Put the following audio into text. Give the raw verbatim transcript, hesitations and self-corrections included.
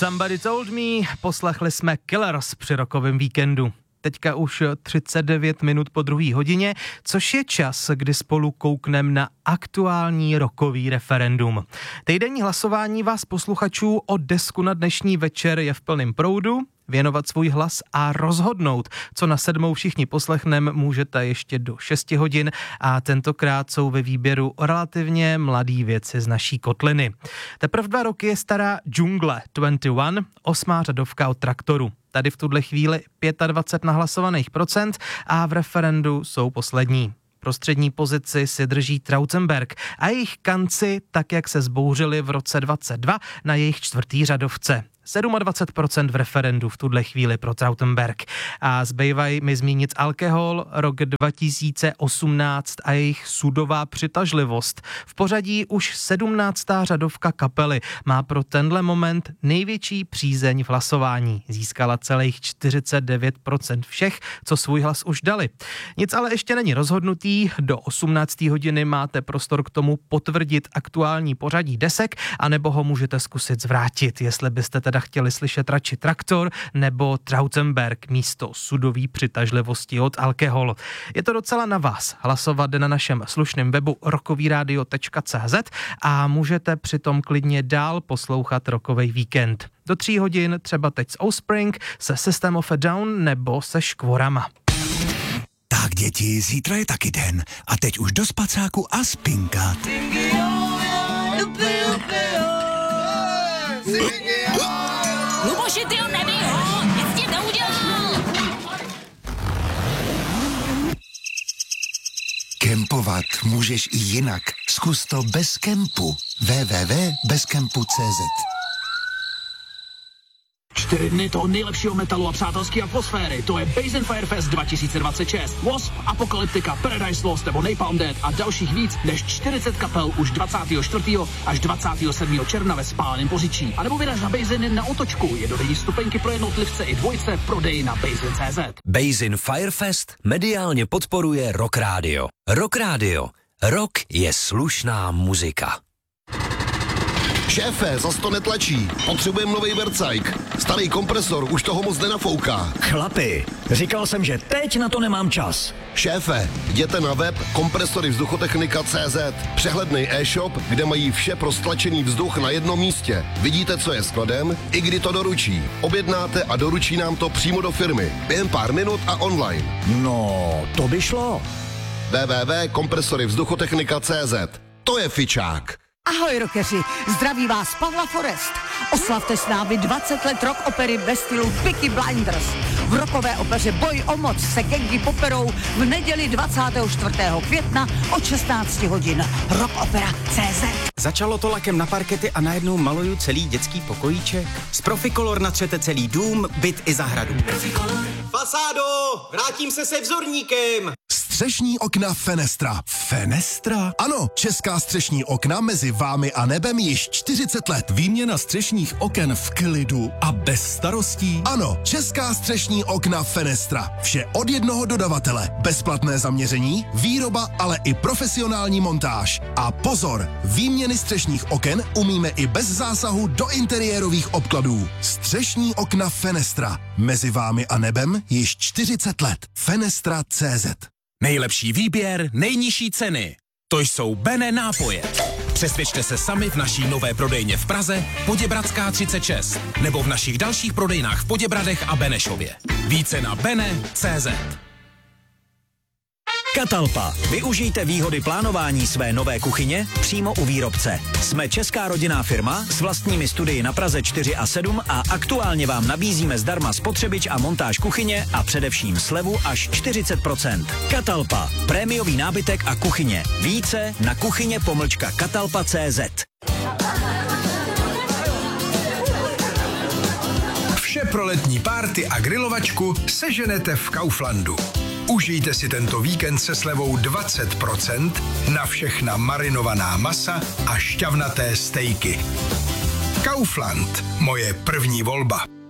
Somebody Told Me, poslechli jsme Killers při rokovém víkendu. Teďka už třicet devět minut po druhé hodině, což je čas, kdy spolu kouknem na aktuální rokový referendum. Týdenní hlasování vás posluchačů o desku na dnešní večer je v plném proudu. Věnovat svůj hlas a rozhodnout, co na sedmou všichni poslechnem, můžete ještě do šesti hodin a tentokrát jsou ve výběru relativně mladý věci z naší kotliny. Teprve dva roky je stará Džungle dvacet jedna, osmá řadovka od Traktoru. Tady v tuhle chvíli dvacet pět nahlasovaných procent a v referendu jsou poslední. Prostřední pozici si drží Trautenberg a jejich kanci, tak jak se zbouřili v roce dvacet dva na jejich čtvrtý řadovce. dvacet sedm procent v referendu v tuhle chvíli pro Trautenberg. A zbývají mi zmínit Alkohol, rok dva tisíce osmnáct a jejich sudová přitažlivost. V pořadí už sedmnáctá řadovka kapely má pro tenhle moment největší přízeň v hlasování. Získala celých čtyřicet devět procent všech, co svůj hlas už dali. Nic ale ještě není rozhodnutý. Do osmnácté hodiny máte prostor k tomu potvrdit aktuální pořadí desek, anebo ho můžete zkusit zvrátit, jestli byste teda chtěli slyšet radši Traktor nebo Trautenberg místo sudový přitažlivosti od Alkohol. Je to docela na vás. Hlasovat jde na našem slušném webu rockovyradio tečka cé zet a můžete přitom klidně dál poslouchat rokovej víkend. Do tří hodin třeba teď s Offspring, se System of a Down nebo se Škvorama. Tak děti, zítra je taky den a teď už do spacáku a spinkat. Luboši, ty ho nebij ho, nic ti neudělal. Kempovat můžeš i jinak. Zkus to bez kempu. w w w tečka bezkempu tečka cé zet. Čtyři dny toho nejlepšího metalu a přátelské atmosféry. To je Basin Firefest dva tisíce dvacet šest. Wasp, Apocalyptica, Paradise Lost nebo Napalm Death a dalších víc než čtyřicet kapel už dvacátého čtvrtého až dvacátého sedmého června ve Spáleném Poříčí. A nebo vyraž na Basin na otočku. Jednodenní stupenky pro jednotlivce i dvojce, prodej na basin tečka cé zet. Basin Firefest mediálně podporuje Rock Radio. Rock Radio. Rock je slušná muzika. Šéfe, zas to netlačí. Potřebujeme novej vercajk. Starý kompresor už toho moc nenafouká. Chlapi, říkal jsem, že teď na to nemám čas. Šéfe, jděte na web kompresory vzduchotechnika tečka cé zet. Přehledný e-shop, kde mají vše pro stlačený vzduch na jednom místě. Vidíte, co je skladem, i kdy to doručí. Objednáte a doručí nám to přímo do firmy. Během pár minut a online. No, to by šlo. w w w tečka kompresory vzduchotechnika tečka cé zet. To je fičák. Ahoj rockeři, zdraví vás Pavla Forest. Oslavte s námi dvacet let rock opery ve stylu Peaky Blinders. V rockové opeře Boj o moc se gangy poperou v neděli dvacátého čtvrtého května od šestnáct hodin. rockopera tečka cé zet. Začalo to lakem na parkety a najednou maluju celý dětský pokojíček. Z Proficolor natřete celý dům, byt i zahradu. Proficolor. Fasádo, vrátím se se vzorníkem. Střešní okna Fenestra. Fenestra? Ano, česká střešní okna mezi vámi a nebem již čtyřicet let. Výměna střešních oken v klidu a bez starostí. Ano, česká střešní okna Fenestra. Vše od jednoho dodavatele. Bezplatné zaměření, výroba, ale i profesionální montáž. A pozor, výměny střešních oken umíme i bez zásahu do interiérových obkladů. Střešní okna Fenestra. Mezi vámi a nebem již čtyřicet let. Fenestra tečka cé zet. Nejlepší výběr, nejnižší ceny. To jsou Bene nápoje. Přesvědčte se sami v naší nové prodejně v Praze, Poděbradská třicet šest, nebo v našich dalších prodejnách v Poděbradech a Benešově. Více na bene tečka cé zet. Catalpa. Využijte výhody plánování své nové kuchyně přímo u výrobce. Jsme česká rodinná firma s vlastními studii na Praze čtyři a sedm a aktuálně vám nabízíme zdarma spotřebič a montáž kuchyně a především slevu až čtyřicet procent. Catalpa. Prémiový nábytek a kuchyně. Více na kuchyně pomlčka catalpa tečka cé zet. Vše pro letní párty a grilovačku seženete v Kauflandu. Užijte si tento víkend se slevou dvacet procent na všechna marinovaná masa a šťavnaté stejky. Kaufland, moje první volba.